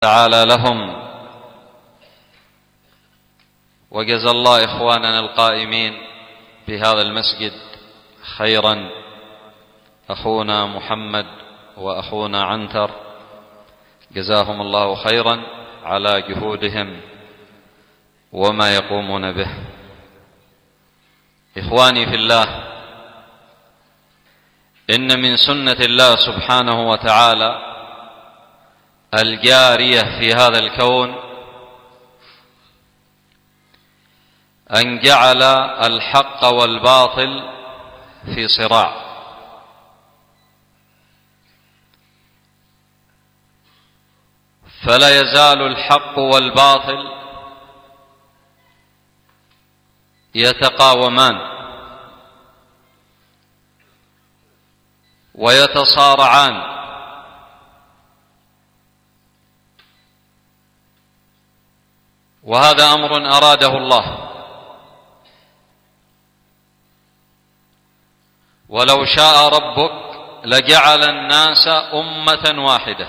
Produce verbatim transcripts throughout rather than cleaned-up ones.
تعالى لهم، وجزى الله إخواننا القائمين في هذا المسجد خيرا، أخونا محمد وأخونا عنتر، جزاهم الله خيرا على جهودهم وما يقومون به. إخواني في الله، إن من سنة الله سبحانه وتعالى الجارية في هذا الكون أن جعل الحق والباطل في صراع، فلا يزال الحق والباطل يتقاومان ويتصارعان، وهذا أمر أراده الله. ولو شاء ربك لجعل الناس أمة واحدة،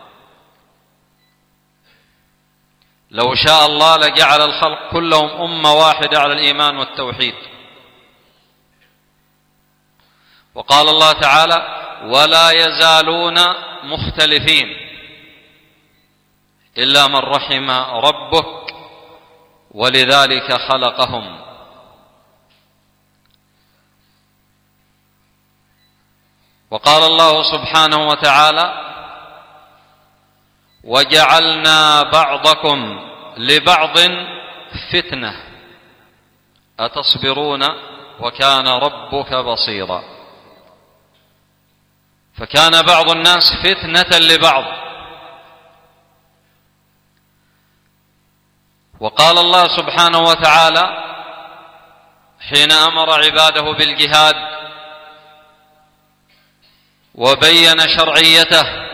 لو شاء الله لجعل الخلق كلهم أمة واحدة على الإيمان والتوحيد. وقال الله تعالى: ولا يزالون مختلفين إلا من رحم ربك ولذلك خلقهم. وقال الله سبحانه وتعالى: وجعلنا بعضكم لبعض فتنة أتصبرون وكان ربك بصيرا. فكان بعض الناس فتنة لبعض. وقال الله سبحانه وتعالى حين أمر عباده بالجهاد وبين شرعيته،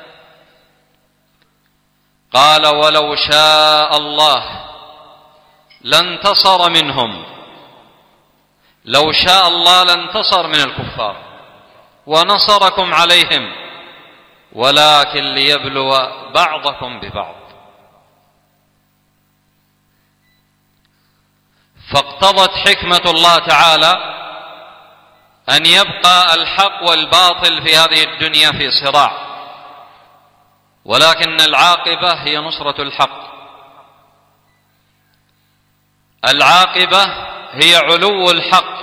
قال: ولو شاء الله لانتصر منهم، لو شاء الله لانتصر من الكفار ونصركم عليهم، ولكن ليبلو بعضكم ببعض. فاقتضت حكمة الله تعالى أن يبقى الحق والباطل في هذه الدنيا في صراع، ولكن العاقبة هي نصرة الحق، العاقبة هي علو الحق.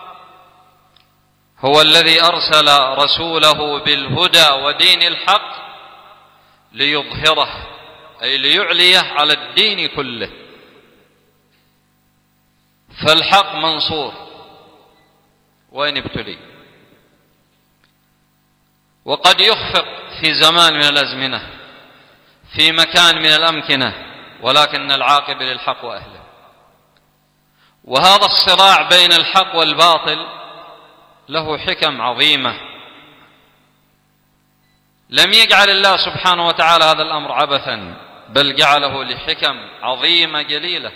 هو الذي أرسل رسوله بالهدى ودين الحق ليظهره، أي ليعليه على الدين كله. فالحق منصور وإن ابتلي، وقد يخفق في زمان من الأزمنة، في مكان من الأمكنة، ولكن العاقبة للحق وأهله. وهذا الصراع بين الحق والباطل له حكم عظيمة. لم يجعل الله سبحانه وتعالى هذا الأمر عبثا، بل جعله لحكم عظيمة جليلة،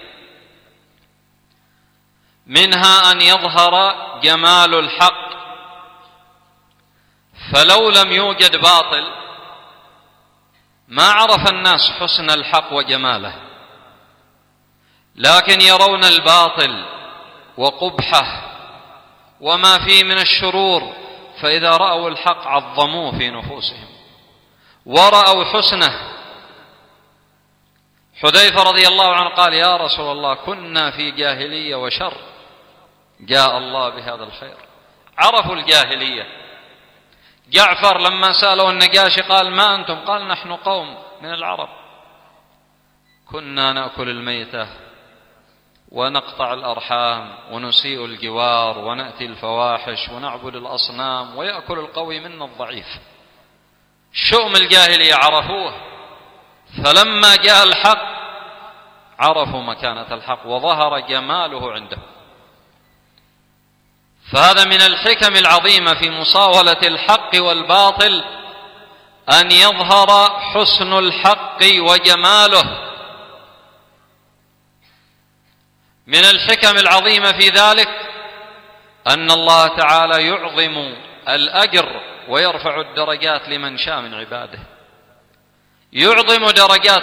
منها أن يظهر جمال الحق. فلو لم يوجد باطل ما عرف الناس حسن الحق وجماله، لكن يرون الباطل وقبحه وما فيه من الشرور، فإذا رأوا الحق عظموه في نفوسهم ورأوا حسنه. حذيفة رضي الله عنه قال: يا رسول الله، كنا في جاهلية وشر، جاء الله بهذا الخير. عرفوا الجاهلية. جعفر لما سأله النجاشي قال: ما أنتم؟ قال: نحن قوم من العرب كنا نأكل الميتة ونقطع الأرحام ونسيء الجوار ونأتي الفواحش ونعبد الأصنام ويأكل القوي منا الضعيف. شؤم الجاهلية عرفوه، فلما جاء الحق عرفوا مكانة الحق وظهر جماله عنده. فهذا من الحكم العظيمة في مصاولة الحق والباطل، أن يظهر حسن الحق وجماله. من الحكم العظيمة في ذلك أن الله تعالى يعظم الأجر ويرفع الدرجات لمن شاء من عباده. يعظم درجات